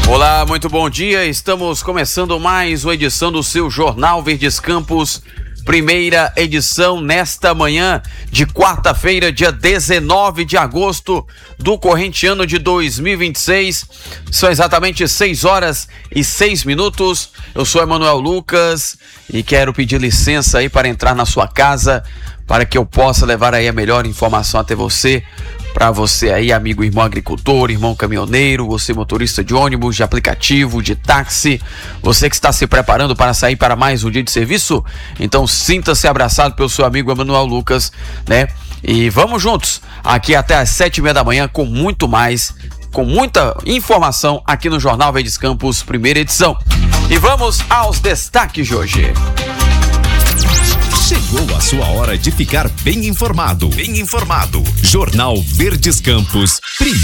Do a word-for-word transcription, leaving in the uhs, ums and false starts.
Olá, muito bom dia. Estamos começando mais uma edição do seu Jornal Verdes Campos, primeira edição nesta manhã de quarta-feira, dia dezenove de agosto do corrente ano de dois mil e vinte e seis. São exatamente seis horas e seis minutos. Eu sou Emanuel Lucas e quero pedir licença aí para entrar na sua casa para que eu possa levar aí a melhor informação até você. Para você aí, amigo, irmão agricultor, irmão caminhoneiro, você motorista de ônibus, de aplicativo, de táxi, você que está se preparando para sair para mais um dia de serviço, então sinta-se abraçado pelo seu amigo Emanuel Lucas, né? E vamos juntos, aqui até às sete e meia da manhã com muito mais, com muita informação aqui no Jornal Verdes Campos, primeira edição. E vamos aos destaques de hoje. Chegou a sua hora de ficar bem informado. Bem informado. Jornal Verdes Campos,